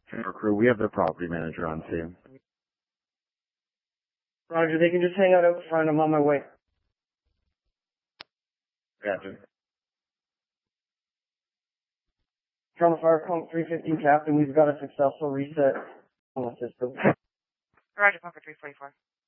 Our crew, we have the property manager on scene. Roger, they can just hang out front. I'm on my way. Gotcha. Trauma Fire Code 315, Captain. We've got a successful reset on the system. Roger, Bunker 344.